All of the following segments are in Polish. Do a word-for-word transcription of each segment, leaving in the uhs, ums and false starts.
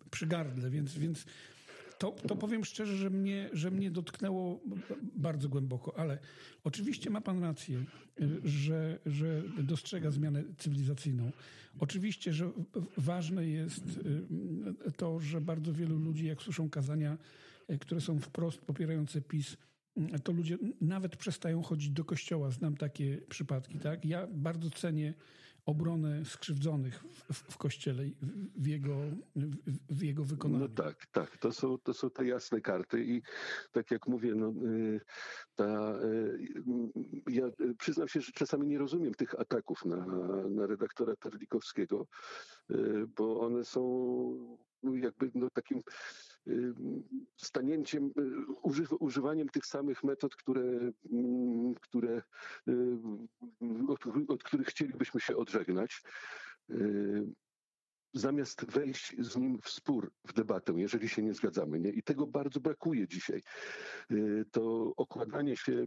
przy gardle, więc, więc to, to powiem szczerze, że mnie, że mnie dotknęło bardzo głęboko, ale oczywiście ma pan rację, że, że dostrzega zmianę cywilizacyjną. Oczywiście, że ważne jest to, że bardzo wielu ludzi, jak słyszą kazania, które są wprost popierające PiS, to ludzie nawet przestają chodzić do kościoła. Znam takie przypadki, tak? Ja bardzo cenię obronę skrzywdzonych w, w, w kościele, w jego, w, w jego wykonaniu. No tak, tak. To są, to są te jasne karty i tak jak mówię, no, ta, ja przyznam się, że czasami nie rozumiem tych ataków na, na redaktora Terlikowskiego, bo one są jakby no, takim stanięciem, używ, używaniem tych samych metod, które, które, od, od których chcielibyśmy się odżegnać, zamiast wejść z nim w spór, w debatę, jeżeli się nie zgadzamy. Nie? I tego bardzo brakuje dzisiaj. To okładanie się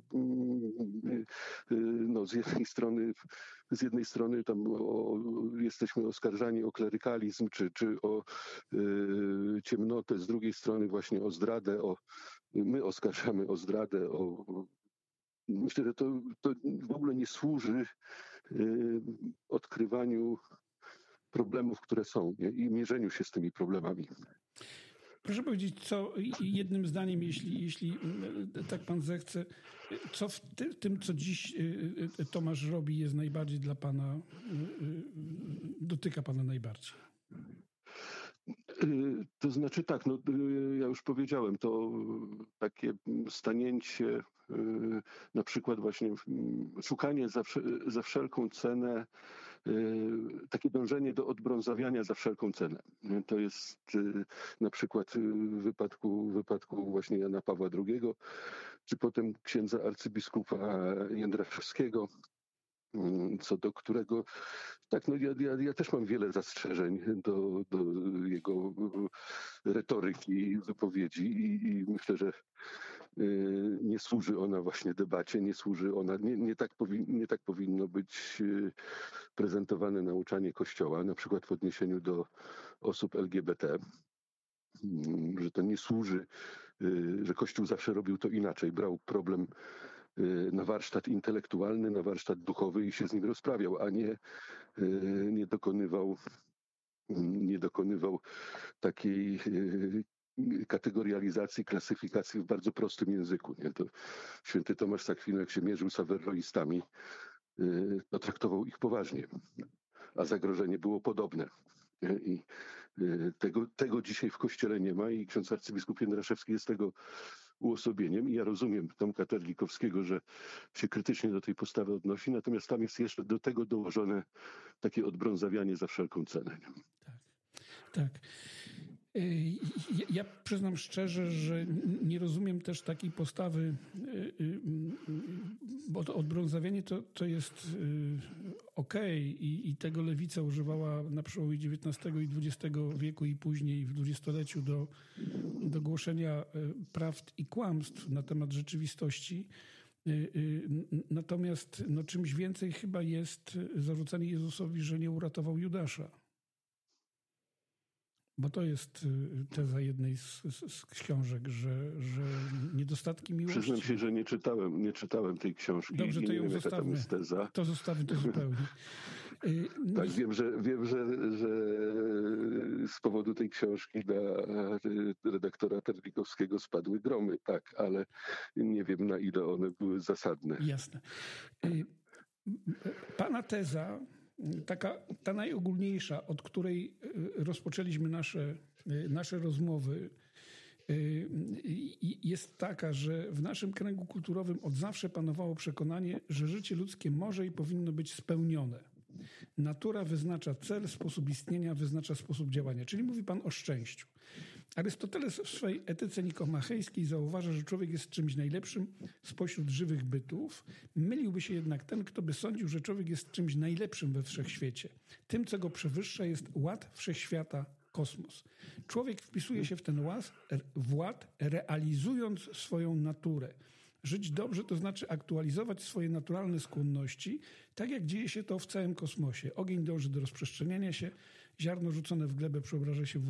no, z jednej strony, z jednej strony tam o, jesteśmy oskarżani o klerykalizm, czy, czy o y, ciemnotę, z drugiej strony właśnie o zdradę, o, my oskarżamy o zdradę, o myślę, że to, to w ogóle nie służy y, odkrywaniu problemów, które są, nie? I mierzeniu się z tymi problemami. Proszę powiedzieć, co jednym zdaniem, jeśli, jeśli tak pan zechce, co w ty, tym, co dziś Tomasz robi, jest najbardziej dla pana, dotyka pana najbardziej? To znaczy tak, no, ja już powiedziałem, to takie stanięcie, na przykład właśnie szukanie za, za wszelką cenę, takie dążenie do odbrązawiania za wszelką cenę. To jest na przykład w wypadku, w wypadku właśnie Jana Pawła drugiego, czy potem księdza arcybiskupa Jędraszewskiego, co do którego, tak, no ja, ja, ja też mam wiele zastrzeżeń do, do jego retoryki, wypowiedzi i, i myślę, że y, nie służy ona właśnie debacie, nie służy ona, nie, nie, tak powi, nie tak powinno być y, prezentowane nauczanie Kościoła, na przykład w odniesieniu do osób L G B T. Że to nie służy, że Kościół zawsze robił to inaczej. Brał problem na warsztat intelektualny, na warsztat duchowy i się z nim rozprawiał, a nie, nie dokonywał, nie dokonywał takiej kategorializacji, klasyfikacji w bardzo prostym języku. Nie? To święty Tomasz z Akwinu, jak się mierzył z awerroistami, to traktował ich poważnie, a zagrożenie było podobne. I tego, tego dzisiaj w Kościele nie ma i ksiądz arcybiskup Jędraszewski jest tego uosobieniem. I ja rozumiem Tomka Terlikowskiego, że się krytycznie do tej postawy odnosi, natomiast tam jest jeszcze do tego dołożone takie odbrązawianie za wszelką cenę. Tak, tak. Ja, ja przyznam szczerze, że nie rozumiem też takiej postawy, bo to odbrązawianie to, to jest okej i, i tego lewica używała na przełomie dziewiętnastego i dwudziestego wieku i później w dwudziestoleciu do, do głoszenia prawd i kłamstw na temat rzeczywistości. Natomiast no, czymś więcej chyba jest zarzucanie Jezusowi, że nie uratował Judasza. Bo to jest teza jednej z, z, z książek, że, że niedostatki miłości... Przyznam się, że nie czytałem, nie czytałem tej książki. Dobrze, to ją wiem, zostawmy. Jest teza. To zostawmy to zupełnie. Tak, wiem, że, wiem że, że z powodu tej książki na redaktora Terlikowskiego spadły gromy, tak, ale nie wiem, na ile one były zasadne. Jasne. Pana teza... Taka, ta najogólniejsza, od której rozpoczęliśmy nasze, nasze rozmowy, jest taka, że w naszym kręgu kulturowym od zawsze panowało przekonanie, że życie ludzkie może i powinno być spełnione. Natura wyznacza cel, sposób istnienia wyznacza sposób działania. Czyli mówi pan o szczęściu. Arystoteles w swej etyce nikomachejskiej zauważa, że człowiek jest czymś najlepszym spośród żywych bytów. Myliłby się jednak ten, kto by sądził, że człowiek jest czymś najlepszym we wszechświecie. Tym, co go przewyższa, jest ład wszechświata, kosmos. Człowiek wpisuje się w ten ład, w ład realizując swoją naturę. Żyć dobrze to znaczy aktualizować swoje naturalne skłonności, tak jak dzieje się to w całym kosmosie. Ogień dąży do rozprzestrzeniania się, ziarno rzucone w glebę przeobraża się w